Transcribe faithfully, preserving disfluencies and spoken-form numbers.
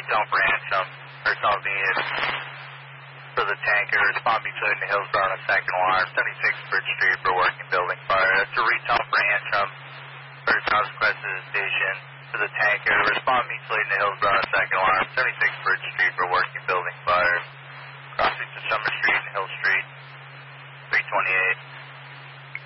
retone for Antrim. Personnel needed for the tanker. Respond between the Hillsborough and second alarm. seventy-six Bridge Street for working building fire. That's a retone for Antrim. Personnel requested the station for the tanker. Respond between the Hillsborough and second alarm. seventy-six Bridge Street for working